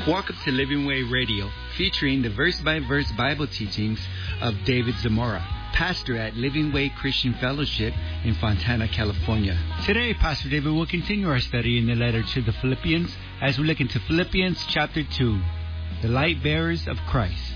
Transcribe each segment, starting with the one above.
Welcome to Living Way Radio, featuring the verse-by-verse Bible teachings of David Zamora, pastor at Living Way Christian Fellowship in Fontana, California. Today, Pastor David will continue our study in the letter to the Philippians as we look into Philippians chapter 2, the light bearers of Christ.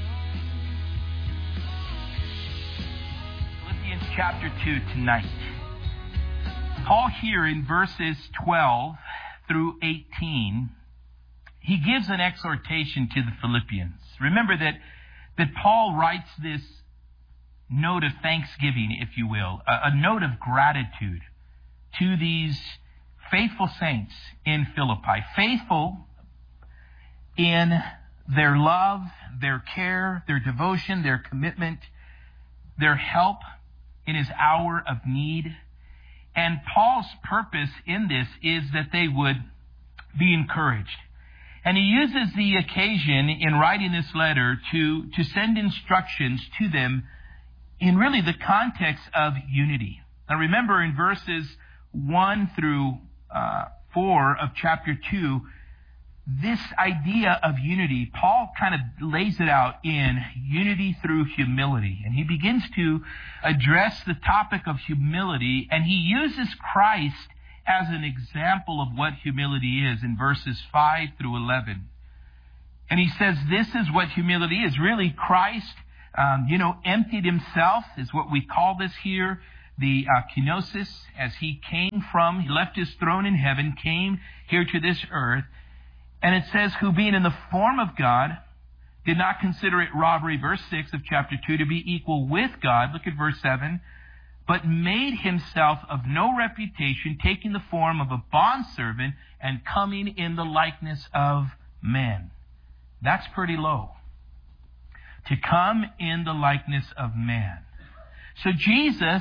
Philippians chapter 2 tonight. Paul here in verses 12 through 18, he gives an exhortation to the Philippians. Remember that Paul writes this note of thanksgiving, if you will, a note of gratitude to these faithful saints in Philippi. Faithful in their love, their care, their devotion, their commitment, their help in his hour of need. And Paul's purpose in this is that they would be encouraged. And he uses the occasion in writing this letter to send instructions to them in really the context of unity. Now remember in verses 1 through 4 of chapter 2, this idea of unity, Paul kind of lays it out in unity through humility. And he begins to address the topic of humility, and he uses Christ as an example of what humility is in verses 5 through 11. And he says this is what humility is. Really, Christ, emptied himself is what we call this here, the kenosis, as he left his throne in heaven, came here to this earth. And it says, who being in the form of God, did not consider it robbery, verse 6 of chapter 2, to be equal with God. Look at verse 7. But made himself of no reputation, taking the form of a bondservant and coming in the likeness of men. That's pretty low. To come in the likeness of man. So Jesus,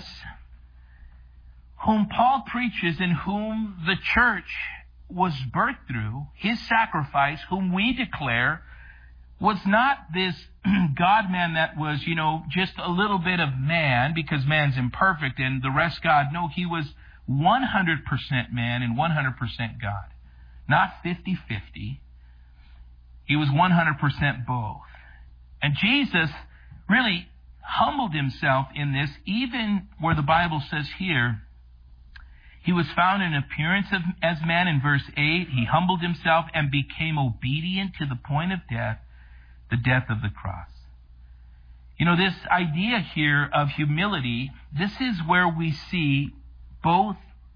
whom Paul preaches and whom the church was birthed through, his sacrifice, whom we declare, was not this God-man that was, just a little bit of man because man's imperfect and the rest God. No, he was 100% man and 100% God. Not 50-50. He was 100% both. And Jesus really humbled himself in this, even where the Bible says here, he was found in appearance as man in verse 8. He humbled himself and became obedient to the point of death, the death of the cross. This idea here of humility, this is where we see both,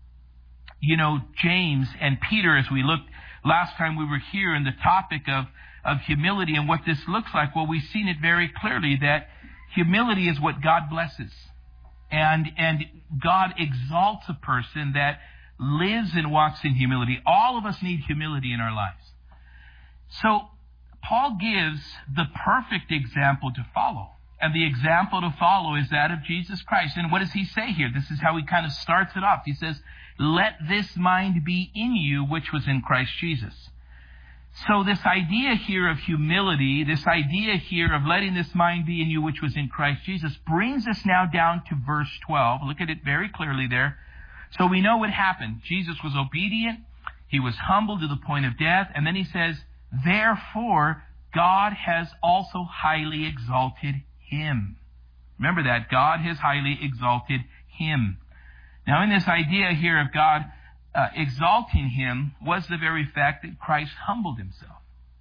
James and Peter, as we looked last time we were here in the topic of humility and what this looks like. Well, we've seen it very clearly that humility is what God blesses. And God exalts a person that lives and walks in humility. All of us need humility in our lives. So Paul gives the perfect example to follow. And the example to follow is that of Jesus Christ. And what does he say here? This is how he kind of starts it off. He says, let this mind be in you, which was in Christ Jesus. So this idea here of humility, this idea here of letting this mind be in you, which was in Christ Jesus, brings us now down to verse 12. Look at it very clearly there. So we know what happened. Jesus was obedient. He was humbled to the point of death. And then he says, therefore, God has also highly exalted him. Remember that. God has highly exalted him. Now in this idea here of God exalting him was the very fact that Christ humbled himself.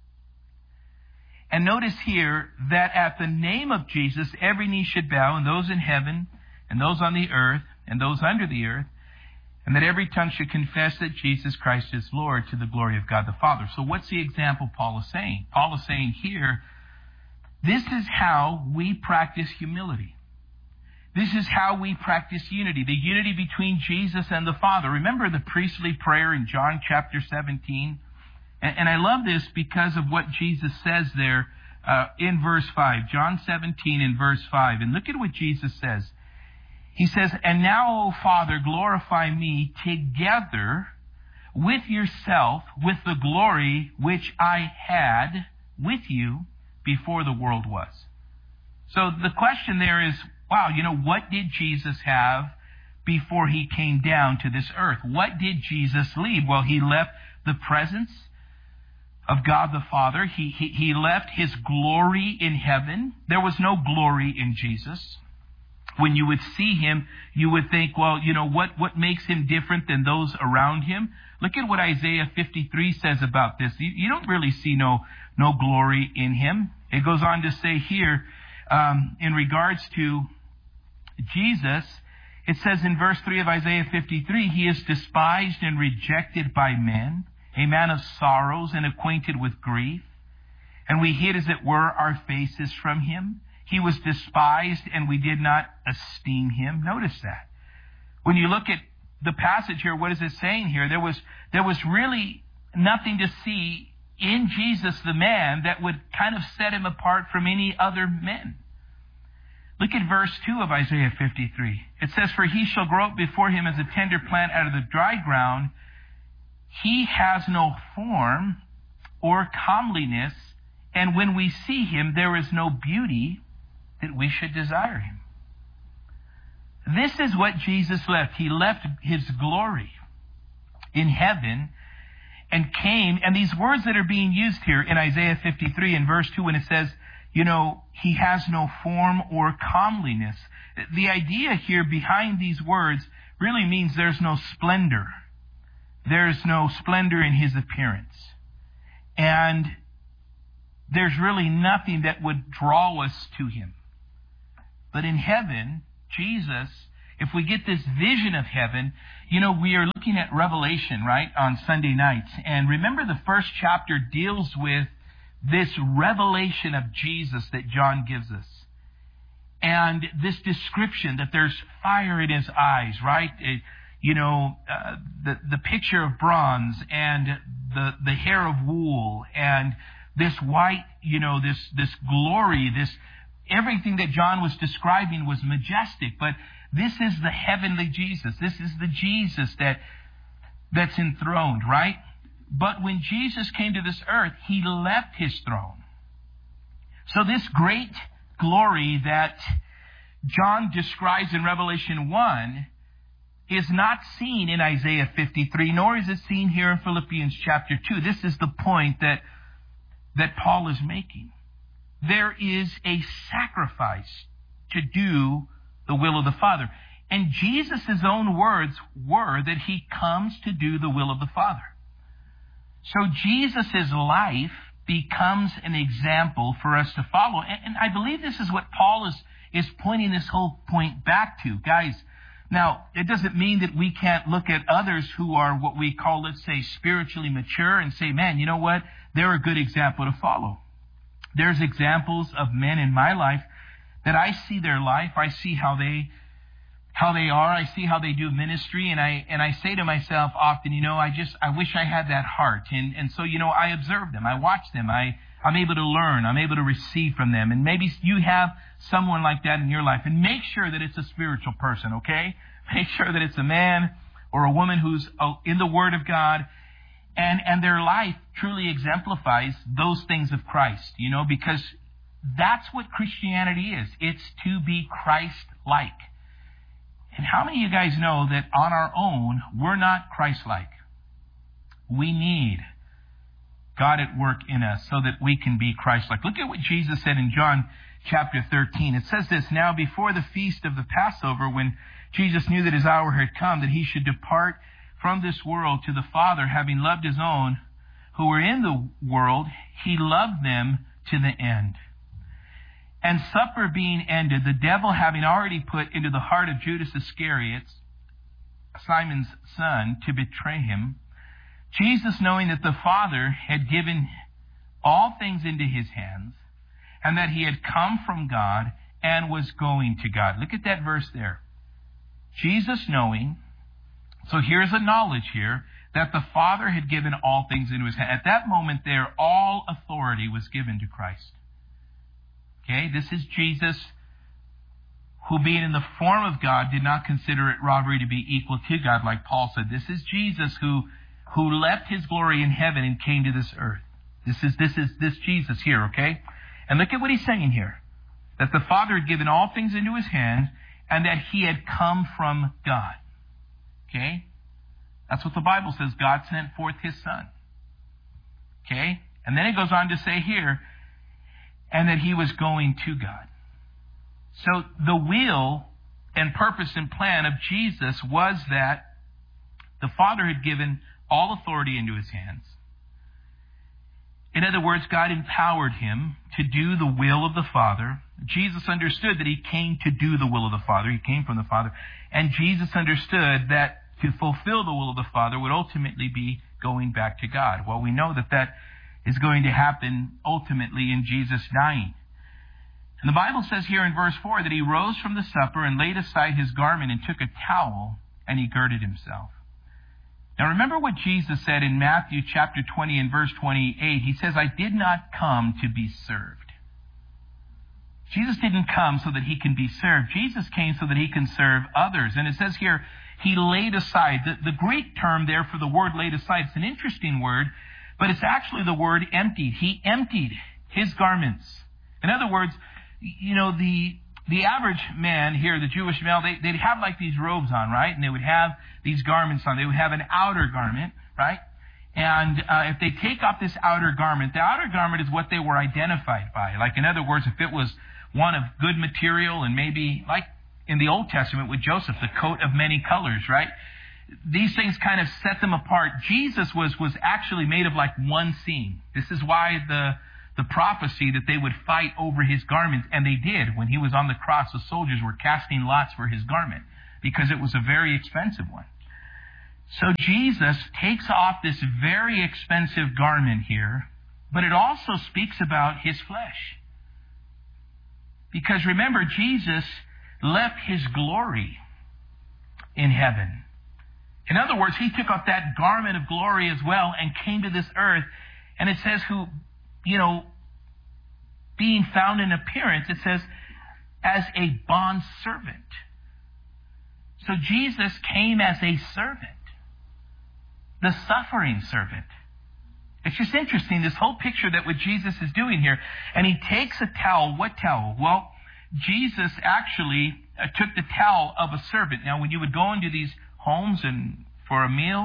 And notice here that at the name of Jesus, every knee should bow, and those in heaven, and those on the earth, and those under the earth, and that every tongue should confess that Jesus Christ is Lord, to the glory of God the Father. So what's the example Paul is saying? Paul is saying here, this is how we practice humility. This is how we practice unity, the unity between Jesus and the Father. Remember the priestly prayer in John chapter 17? And I love this because of what Jesus says there in verse 5. John 17 in verse 5. And look at what Jesus says. He says, and now, O Father, glorify me together with yourself, with the glory which I had with you before the world was. So the question there is, wow, what did Jesus have before he came down to this earth? What did Jesus leave? Well, he left the presence of God the Father. He left his glory in heaven. There was no glory in Jesus. When you would see him, you would think, well, what makes him different than those around him? Look at what Isaiah 53 says about this. You don't really see no glory in him. It goes on to say here, in regards to Jesus, it says in verse 3 of Isaiah 53, he is despised and rejected by men, a man of sorrows and acquainted with grief. And we hid, as it were, our faces from him. He was despised and we did not esteem him. Notice that. When you look at the passage here, what is it saying here? There was really nothing to see in Jesus the man that would kind of set him apart from any other men. Look at verse 2 of Isaiah 53. It says, for he shall grow up before him as a tender plant out of the dry ground. He has no form or comeliness, and when we see him, there is no beauty that we should desire him. This is what Jesus left. He left his glory in heaven and came, and these words that are being used here in Isaiah 53 in verse 2, when it says, he has no form or comeliness. The idea here behind these words really means there's no splendor. There's no splendor in his appearance. And there's really nothing that would draw us to him. But in heaven, Jesus, if we get this vision of heaven, we are looking at Revelation, right, on Sunday nights. And remember, the first chapter deals with this revelation of Jesus that John gives us. And this description that there's fire in his eyes, right? The picture of bronze and the hair of wool and this white, this glory, everything that John was describing was majestic. But this is the heavenly Jesus. This is the Jesus that's enthroned, right? But when Jesus came to this earth, he left his throne. So this great glory that John describes in Revelation 1 is not seen in Isaiah 53, nor is it seen here in Philippians chapter 2. This is the point that Paul is making. There is a sacrifice to do the will of the Father. And Jesus' own words were that he comes to do the will of the Father. So Jesus' life becomes an example for us to follow. And I believe this is what Paul is pointing this whole point back to. Guys, now, it doesn't mean that we can't look at others who are what we call, let's say, spiritually mature and say, man, you know what? They're a good example to follow. There's examples of men in my life that I see their life. I see how they are. I see how they do ministry. And I say to myself often, I wish I had that heart. And so, I observe them. I watch them. I'm able to learn. I'm able to receive from them. And maybe you have someone like that in your life. And make sure that it's a spiritual person, okay? Make sure that it's a man or a woman who's in the Word of God. And their life truly exemplifies those things of Christ, because that's what Christianity is. It's to be Christ-like. And how many of you guys know that on our own, we're not Christ-like? We need God at work in us so that we can be Christ-like. Look at what Jesus said in John chapter 13. It says this, now before the feast of the Passover, when Jesus knew that his hour had come, that he should depart from this world to the Father, having loved his own who were in the world, he loved them to the end. And supper being ended, the devil having already put into the heart of Judas Iscariot, Simon's son, to betray him, Jesus, knowing that the Father had given all things into his hands, and that he had come from God and was going to God. Look at that verse there. Jesus knowing, so here's a knowledge here, that the Father had given all things into his hand. At that moment there, all authority was given to Christ. Okay, this is Jesus, who being in the form of God did not consider it robbery to be equal to God, like Paul said. This is Jesus who left his glory in heaven and came to this earth. This is Jesus here, okay? And look at what he's saying here. That the Father had given all things into his hand, and that he had come from God. Okay? That's what the Bible says. God sent forth his Son. Okay? And then it goes on to say here, and that he was going to God. So the will and purpose and plan of Jesus was that the Father had given all authority into his hands. In other words, God empowered him to do the will of the Father. Jesus understood that he came to do the will of the Father. He came from the Father. And Jesus understood that to fulfill the will of the Father would ultimately be going back to God. Well, we know that that is going to happen ultimately in Jesus dying. And the Bible says here in verse 4 that he rose from the supper and laid aside his garment and took a towel and he girded himself. Now remember what Jesus said in Matthew chapter 20 and verse 28. He says, I did not come to be served. Jesus didn't come so that he can be served. Jesus came so that he can serve others. And it says here, he laid aside. The Greek term there for the word laid aside, it's an interesting word, but it's actually the word emptied. He emptied his garments. In other words, you know, the average man here, the Jewish male, they'd have like these robes on, right? And they would have these garments on. They would have an outer garment, right? And if they take off this outer garment, the outer garment is what they were identified by. Like, in other words, if it was one of good material and maybe, like in the Old Testament with Joseph, the coat of many colors, right? These things kind of set them apart. Jesus was actually made of like one seam. This is why the prophecy that they would fight over his garments, and they did. When he was on the cross, the soldiers were casting lots for his garment because it was a very expensive one. So Jesus takes off this very expensive garment here, but it also speaks about his flesh. Because remember, Jesus left his glory in heaven. In other words, he took off that garment of glory as well and came to this earth. And it says who, you know, being found in appearance, it says, as a bond servant. So Jesus came as a servant, the suffering servant. It's just interesting, this whole picture that what Jesus is doing here. And he takes a towel. What towel? Well, Jesus actually took the towel of a servant. Now, when you would go into these homes and for a meal,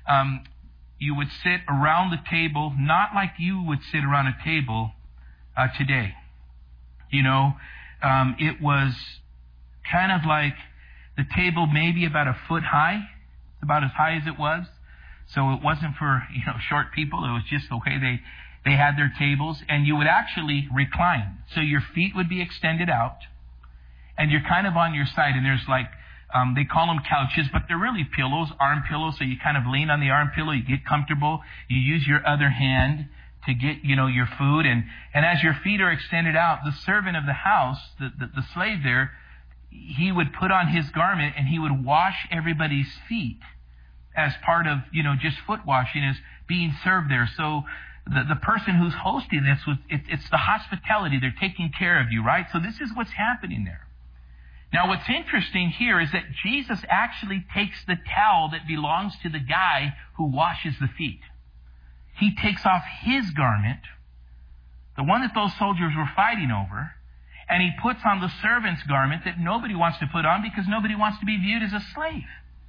you would sit around the table, not like you would sit around a table today. You know, it was kind of like the table maybe about a foot high, about as high as it was. So it wasn't for, you know, short people. It was just the way they had their tables. And you would actually recline. So your feet would be extended out. And you're kind of on your side. And there's like, they call them couches, but they're really pillows, arm pillows. So you kind of lean on the arm pillow. You get comfortable. You use your other hand to get, you know, your food. And as your feet are extended out, the servant of the house, the slave there, he would put on his garment and he would wash everybody's feet as part of, you know, just foot washing as being served there. So the person who's hosting this, it's the hospitality. They're taking care of you, right? So this is what's happening there. Now, what's interesting here is that Jesus actually takes the towel that belongs to the guy who washes the feet. He takes off his garment, the one that those soldiers were fighting over, and he puts on the servant's garment that nobody wants to put on because nobody wants to be viewed as a slave.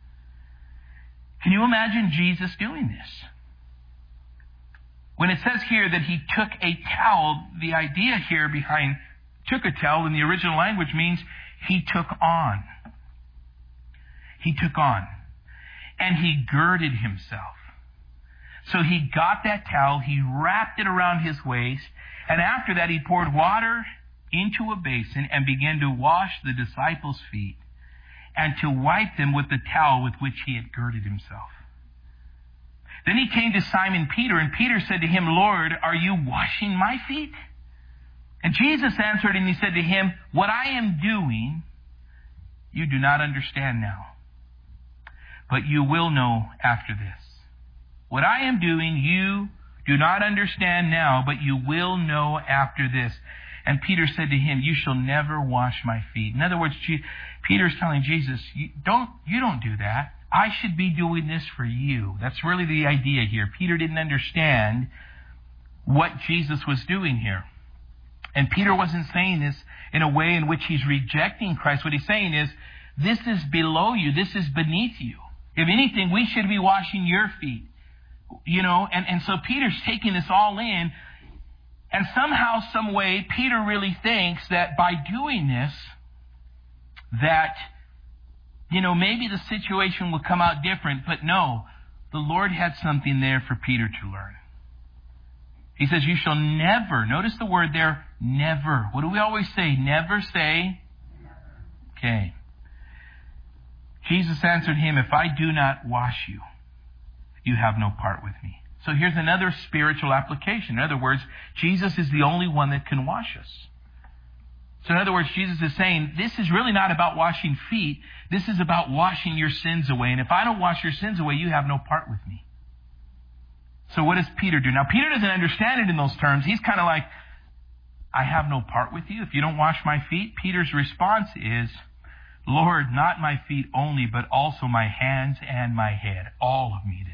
Can you imagine Jesus doing this? When it says here that he took a towel, the idea here behind took a towel in the original language means he took on. He took on. And he girded himself. So he got that towel, he wrapped it around his waist, and after that he poured water into a basin and began to wash the disciples' feet and to wipe them with the towel with which he had girded himself. Then he came to Simon Peter, and Peter said to him, Lord, are you washing my feet? And Jesus answered and he said to him, what I am doing, you do not understand now, but you will know after this. What I am doing, you do not understand now, but you will know after this. And Peter said to him, you shall never wash my feet. In other words, Peter's telling Jesus, you don't do that. I should be doing this for you. That's really the idea here. Peter didn't understand what Jesus was doing here. And Peter wasn't saying this in a way in which he's rejecting Christ. What he's saying is, this is below you. This is beneath you. If anything, we should be washing your feet. And so Peter's taking this all in. And somehow, some way, Peter really thinks that by doing this, that, maybe the situation will come out different. But no, the Lord had something there for Peter to learn. He says, you shall never, notice the word there, never. What do we always say? Never say? Okay. Jesus answered him, if I do not wash you, you have no part with me. So here's another spiritual application. In other words, Jesus is the only one that can wash us. So in other words, Jesus is saying, this is really not about washing feet. This is about washing your sins away. And if I don't wash your sins away, you have no part with me. So what does Peter do? Now, Peter doesn't understand it in those terms. He's kind of like, I have no part with you if you don't wash my feet. Peter's response is, Lord, not my feet only, but also my hands and my head. All of me then.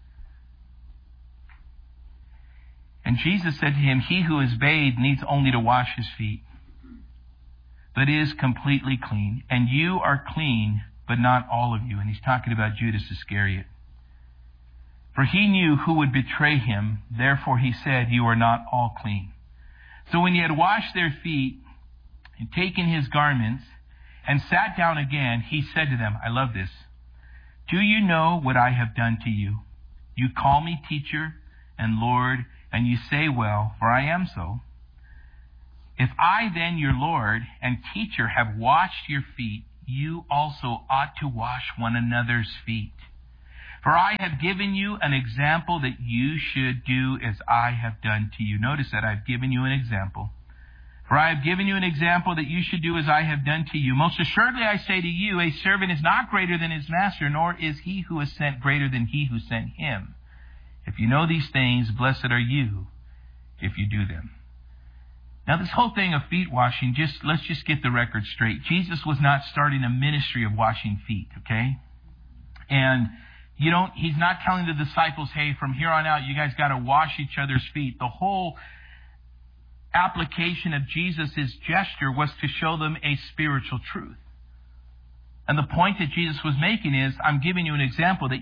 And Jesus said to him, he who is bathed needs only to wash his feet, but is completely clean. And you are clean, but not all of you. And he's talking about Judas Iscariot. For he knew who would betray him. Therefore he said, you are not all clean. So when he had washed their feet and taken his garments and sat down again, he said to them, I love this. Do you know what I have done to you? You call me teacher and Lord, and you say, well, for I am so. If I then, your Lord and teacher, have washed your feet, you also ought to wash one another's feet. For I have given you an example that you should do as I have done to you. Notice that I've given you an example. For I have given you an example that you should do as I have done to you. Most assuredly I say to you, a servant is not greater than his master, nor is he who is sent greater than he who sent him. If you know these things, blessed are you if you do them. Now this whole thing of feet washing, let's just get the record straight. Jesus was not starting a ministry of washing feet, okay? And he's not telling the disciples, hey, from here on out, you guys got to wash each other's feet. The whole application of Jesus' gesture was to show them a spiritual truth. And the point that Jesus was making is, I'm giving you an example that